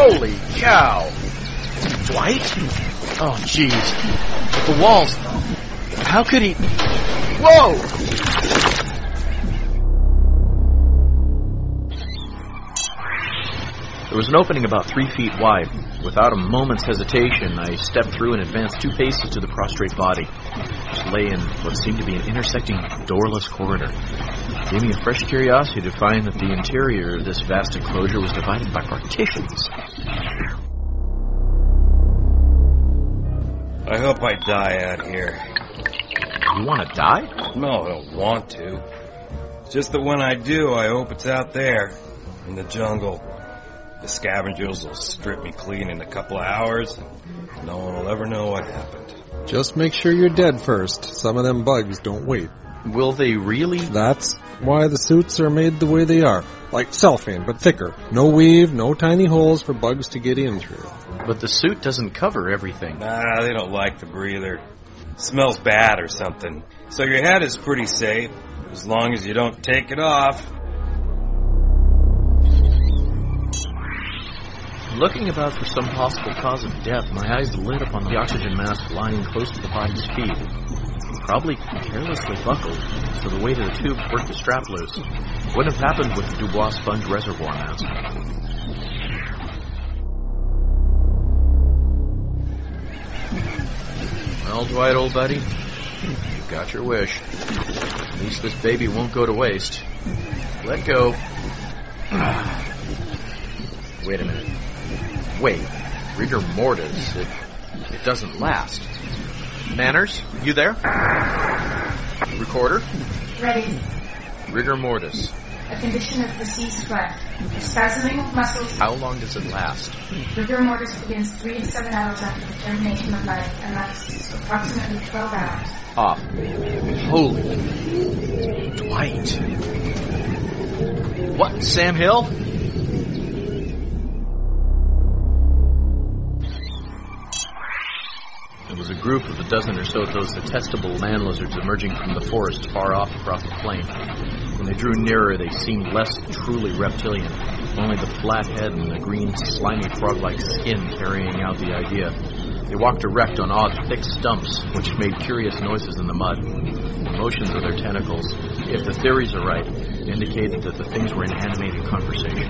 Holy cow! Dwight? Oh, jeez. The walls. How could he... Whoa! There was an opening about 3 feet wide. Without a moment's hesitation, I stepped through and advanced 2 paces to the prostrate body, which lay in what seemed to be an intersecting, doorless corridor. It gave me a fresh curiosity to find that the interior of this vast enclosure was divided by partitions. I hope I die out here. You want to die? No, I don't want to. It's just that when I do, I hope it's out there, in the jungle. The scavengers will strip me clean in a couple of hours, and no one will ever know what happened. Just make sure you're dead first. Some of them bugs don't wait. Will they really? That's why the suits are made the way they are. Like cellophane, but thicker. No weave, no tiny holes for bugs to get in through. But the suit doesn't cover everything. Nah, they don't like the breather. It smells bad or something. So your head is pretty safe, as long as you don't take it off. Looking about for some possible cause of death, my eyes lit upon the oxygen mask lying close to the body's feet. Probably carelessly buckled, so the weight of the tube worked the strap loose. Wouldn't have happened with the Dubois sponge reservoir mask. Well, Dwight, old buddy, you got your wish. At least this baby won't go to waste. Let go. Wait a minute. Wait, rigor mortis, it doesn't last. Manners, you there? Recorder? Ready. Rigor mortis. A condition of deceased threat. Spasming of muscles. How long does it last? Rigor mortis begins 3 to 7 hours after the termination of life and lasts approximately 12 hours. Off. Holy. Dwight. What, Sam Hill? It was a group of a dozen or so of those detestable land lizards emerging from the forest far off across the plain. When they drew nearer, they seemed less truly reptilian, only the flat head and the green, slimy frog-like skin carrying out the idea. They walked erect on odd, thick stumps, which made curious noises in the mud. The motions of their tentacles, if the theories are right, indicated that the things were in animated conversation.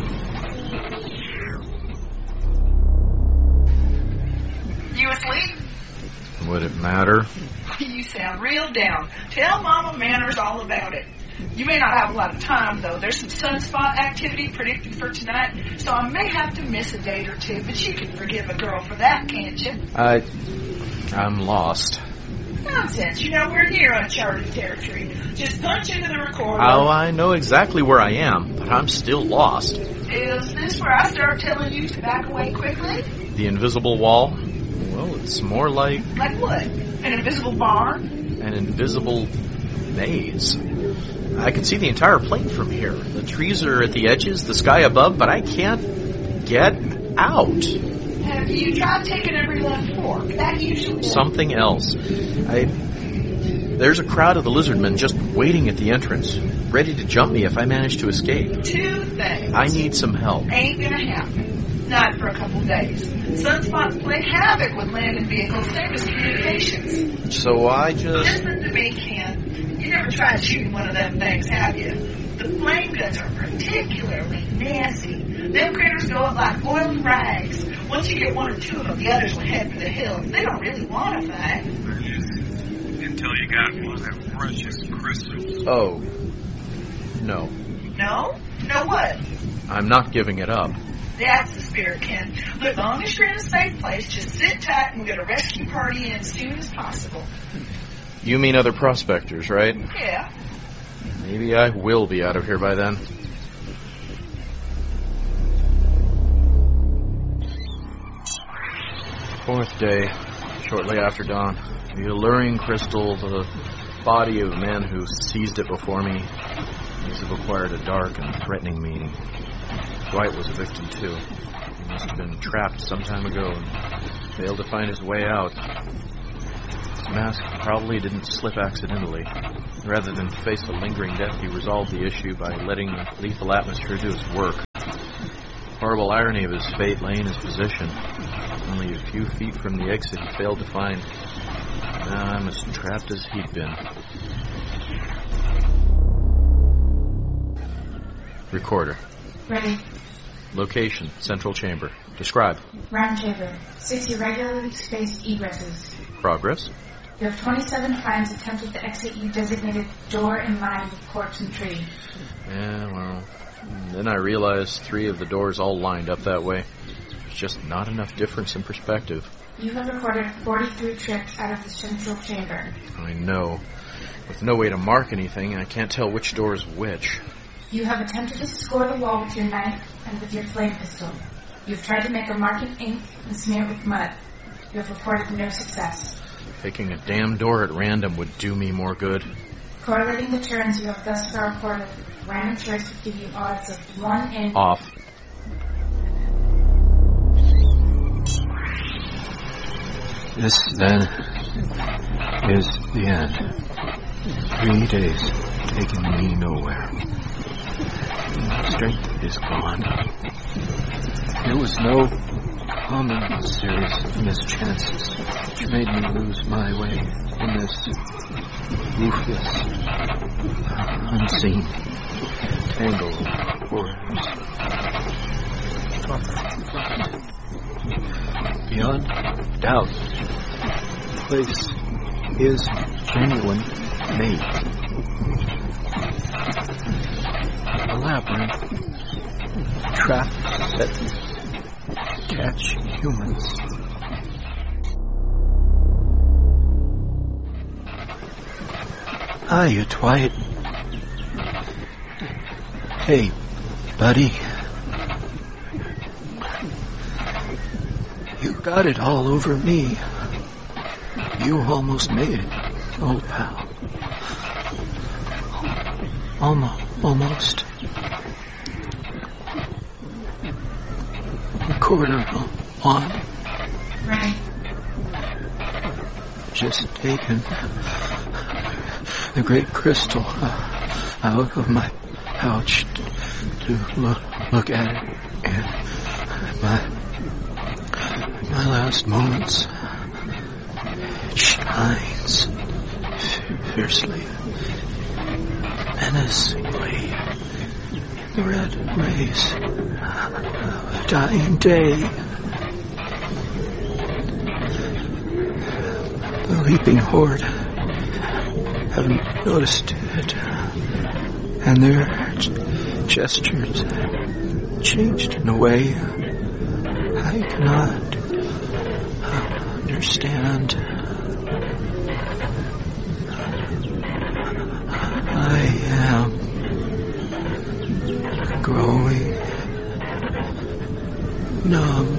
You asleep? Would it matter? You sound real down. Tell Mama Manners all about it. You may not have a lot of time, though. There's some sunspot activity predicted for tonight, so I may have to miss a date or two, but you can forgive a girl for that, can't you? I'm lost. Nonsense. You know, we're near uncharted territory. Just punch into the recorder. Oh, I know exactly where I am, but I'm still lost. Is this where I start telling you to back away quickly? The invisible wall? Well, it's more like... Like what? An invisible barn? An invisible maze. I can see the entire plain from here. The trees are at the edges, the sky above, but I can't get out. Have you tried taking every left fork? That usually... Something else. There's a crowd of the lizardmen just waiting at the entrance, ready to jump me if I manage to escape. 2 things. I need some help. Ain't gonna happen. Not for a couple days. Sunspots play havoc with landing vehicles, same as communications. So I just... Listen to me, Ken. You never tried shooting one of them things, have you? The flame guns are particularly nasty. Them critters go up like oiled rags. Once you get 1 or 2 of them, the others will head for the hills. They don't really want to fight. Until you got one of them precious crystals. Oh. No. No? No what? I'm not giving it up. That's the spirit, Ken. But as long as you're in a safe place, just sit tight and we'll get a rescue party in as soon as possible. You mean other prospectors, right? Yeah. Maybe I will be out of here by then. Fourth day, shortly after dawn. The alluring crystal, the body of a man who seized it before me, must have acquired a dark and threatening meaning. Dwight was a victim, too. He must have been trapped some time ago and failed to find his way out. His mask probably didn't slip accidentally. Rather than face a lingering death, he resolved the issue by letting the lethal atmosphere do its work. Horrible irony of his fate lay in his position. Only a few feet from the exit he failed to find. Now I'm as trapped as he'd been. Recorder. Ready. Location, central chamber. Describe. Round chamber. 6 irregularly spaced egresses. Progress. You have 27 times attempted to exit your designated door in line with corpse and tree. Yeah, well, then I realized 3 of the doors all lined up that way. There's just not enough difference in perspective. You have recorded 43 trips out of the central chamber. I know. With no way to mark anything, I can't tell which door is which. You have attempted to score the wall with your knife and with your flame pistol. You have tried to make a mark in ink and smear it with mud. You have reported no success. Picking a damn door at random would do me more good. Correlating the turns you have thus far reported, random choice would give you odds of 1 in... Off. This, then, is the end. 3 days taking me nowhere. My strength is gone. There was no common series of mischances which made me lose my way in this roofless, unseen tangle of horrors. Beyond doubt, the place is genuine made. A labyrinth, traps that catch humans. Hiya, Dwight. Hey, buddy. You got it all over me. You almost made it, old pal. Almost. Recorder on. Right. Just taken the great crystal out of my pouch to look at it, and my last moments. It shines fiercely, menacingly, in the red rays of a dying day. The leaping horde haven't noticed it, and their gestures changed in a way I cannot understand. I am growing numb.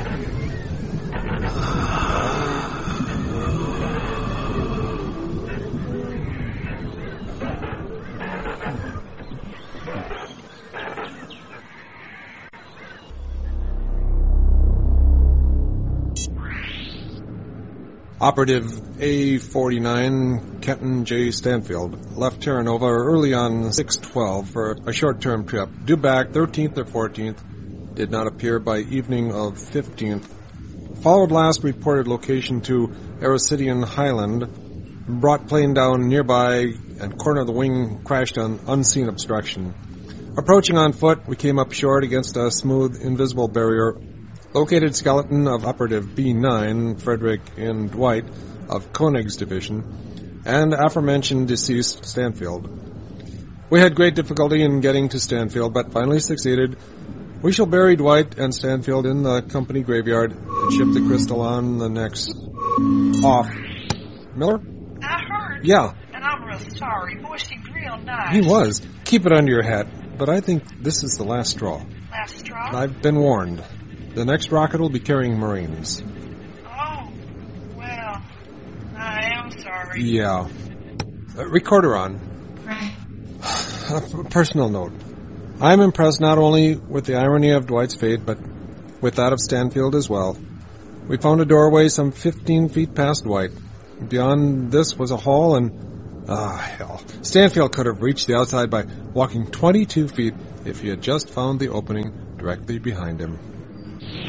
Operative A49 Kenton J. Stanfield left Terra Nova early on 6/12 for a short-term trip. Due back 13th or 14th. Did not appear by evening of 15th. Followed last reported location to Aricidian Highland. Brought plane down nearby and corner of the wing crashed on unseen obstruction. Approaching on foot, we came up short against a smooth, invisible barrier. Located skeleton of Operative B9, Frederick and Dwight, of Koenig's division, and aforementioned deceased Stanfield. We had great difficulty in getting to Stanfield, but finally succeeded. We shall bury Dwight and Stanfield in the company graveyard and ship the crystal on the next... Off. Miller? I heard. Yeah. And I'm real sorry. Boy, seemed real nice. He was. Keep it under your hat, but I think this is the last straw. Last straw? I've been warned. The next rocket will be carrying Marines. Oh, well, I am sorry. Yeah. Recorder on. Right. A personal note. I am impressed not only with the irony of Dwight's fate, but with that of Stanfield as well. We found a doorway some 15 feet past Dwight. Beyond this was a hall and... hell. Stanfield could have reached the outside by walking 22 feet if he had just found the opening directly behind him.